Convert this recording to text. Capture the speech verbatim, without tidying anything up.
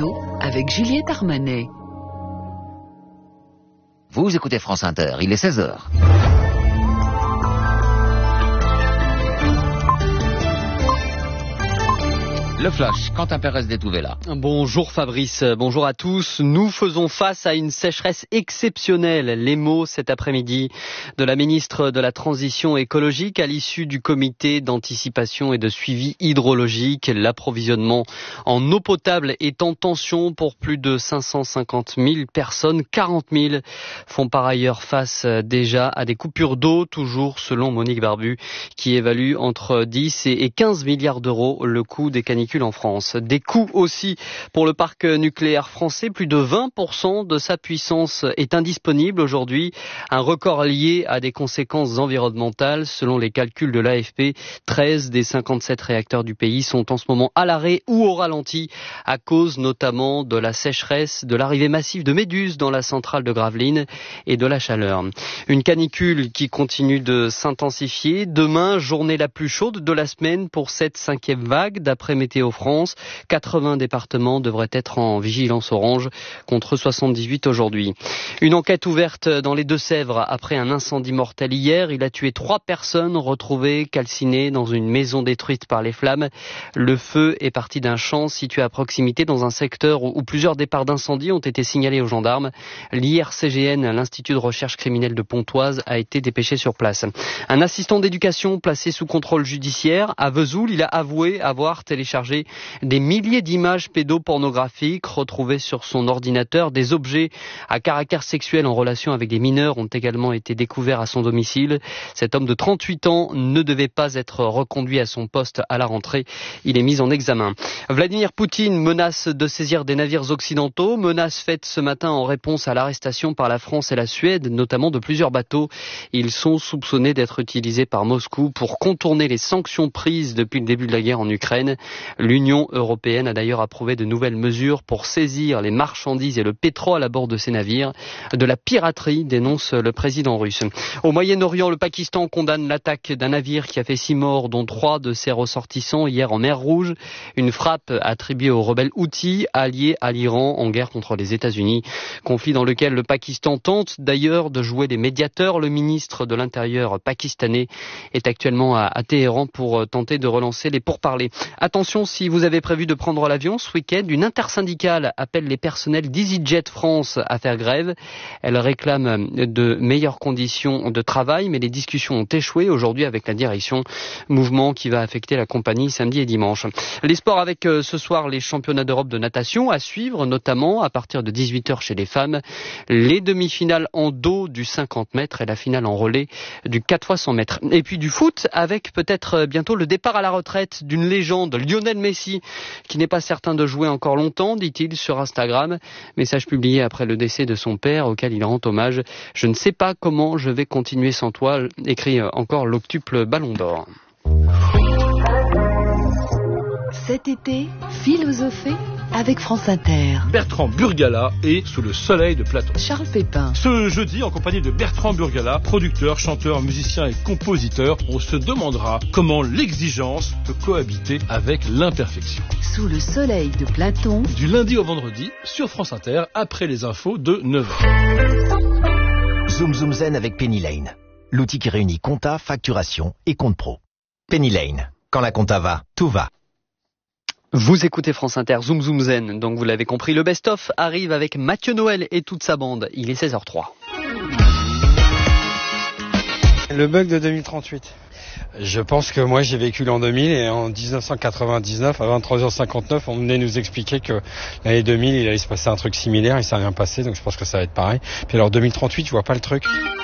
Plateau avec Juliette Armanet. Vous écoutez France Inter, il est seize heures. Le Flash, Quentin Pérez d'Etouvela. Bonjour Fabrice, bonjour à tous. Nous faisons face à une sécheresse exceptionnelle. Les mots cet après-midi de la ministre de la Transition écologique à l'issue du comité d'anticipation et de suivi hydrologique. L'approvisionnement en eau potable est en tension pour plus de cinq cent cinquante mille personnes. quarante mille font par ailleurs face déjà à des coupures d'eau, toujours selon Monique Barbu, qui évalue entre dix et quinze milliards d'euros le coût des canicules en France. Des coûts aussi pour le parc nucléaire français. Plus de vingt pour cent de sa puissance est indisponible aujourd'hui. Un record lié à des conséquences environnementales. Selon les calculs de l'A F P, treize des cinquante-sept réacteurs du pays sont en ce moment à l'arrêt ou au ralenti à cause notamment de la sécheresse, de l'arrivée massive de méduses dans la centrale de Gravelines et de la chaleur. Une canicule qui continue de s'intensifier. Demain, journée la plus chaude de la semaine pour cette cinquième vague d'après Météo France. quatre-vingts départements devraient être en vigilance orange contre soixante-dix-huit aujourd'hui. Une enquête ouverte dans les Deux-Sèvres après un incendie mortel hier. Il a tué trois personnes retrouvées calcinées dans une maison détruite par les flammes. Le feu est parti d'un champ situé à proximité dans un secteur où plusieurs départs d'incendie ont été signalés aux gendarmes. L'I R C G N, l'Institut de recherche criminelle de Pontoise, a été dépêché sur place. Un assistant d'éducation placé sous contrôle judiciaire à Vesoul, il a avoué avoir téléchargé des milliers d'images pédopornographiques retrouvées sur son ordinateur. Des objets à caractère sexuel en relation avec des mineurs ont également été découverts à son domicile. Cet homme de trente-huit ans ne devait pas être reconduit à son poste à la rentrée. Il est mis en examen. Vladimir Poutine menace de saisir des navires occidentaux. Menace faite ce matin en réponse à l'arrestation par la France et la Suède, notamment de plusieurs bateaux. Ils sont soupçonnés d'être utilisés par Moscou pour contourner les sanctions prises depuis le début de la guerre en Ukraine. L'Union européenne a d'ailleurs approuvé de nouvelles mesures pour saisir les marchandises et le pétrole à bord de ces navires. De la piraterie, dénonce le président russe. Au Moyen-Orient, le Pakistan condamne l'attaque d'un navire qui a fait six morts, dont trois de ses ressortissants hier en mer Rouge. Une frappe attribuée aux rebelles Houthis, alliés à l'Iran en guerre contre les États-Unis. Conflit dans lequel le Pakistan tente d'ailleurs de jouer des médiateurs. Le ministre de l'Intérieur pakistanais est actuellement à, à Téhéran pour tenter de relancer les pourparlers. Attention, si vous avez prévu de prendre l'avion ce week-end, une intersyndicale appelle les personnels d'EasyJet France à faire grève. Elle réclame de meilleures conditions de travail, mais les discussions ont échoué aujourd'hui avec la direction. Mouvement qui va affecter la compagnie samedi et dimanche. Les sports avec ce soir les championnats d'Europe de natation à suivre, notamment à partir de dix-huit heures chez les femmes. Les demi-finales en dos du cinquante mètres et la finale en relais du quatre fois cent mètres. Et puis du foot avec peut-être bientôt le départ à la retraite d'une légende, Lionel Messi, qui n'est pas certain de jouer encore longtemps, dit-il sur Instagram. Message publié après le décès de son père, auquel il rend hommage. Je ne sais pas comment je vais continuer sans toi, écrit encore l'octuple Ballon d'Or. Cet été, philosophée avec France Inter. Bertrand Burgala est sous le soleil de Platon. Charles Pépin. Ce jeudi, en compagnie de Bertrand Burgala, producteur, chanteur, musicien et compositeur, on se demandera comment l'exigence peut cohabiter avec l'imperfection. Sous le soleil de Platon. Du lundi au vendredi, sur France Inter, après les infos de neuf heures. Zoom Zoom Zen avec Penny Lane. L'outil qui réunit compta, facturation et compte pro. Penny Lane. Quand la compta va, tout va. Vous écoutez France Inter, Zoom Zoom Zen, donc vous l'avez compris, le best-of arrive avec Mathieu Noël et toute sa bande. Il est seize heures trois. Le bug de deux mille trente-huit. Je pense que moi j'ai vécu l'an deux mille et en dix-neuf cent quatre-vingt-dix-neuf à vingt-trois heures cinquante-neuf on venait nous expliquer que l'année deux mille il allait se passer un truc similaire et ça n'a rien passé, donc je pense que ça va être pareil. Puis alors deux mille trente-huit je vois pas le truc.